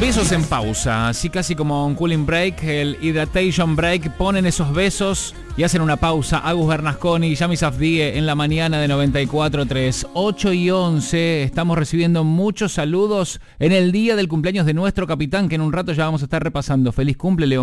Besos en pausa, así casi como un cooling break, el hydration break, ponen esos besos y hacen una pausa. Agus Bernasconi y Yami Safdie en la mañana de 94.3, 8:11. Estamos recibiendo muchos saludos en el día del cumpleaños de nuestro capitán, que en un rato ya vamos a estar repasando. Feliz cumple, Leo.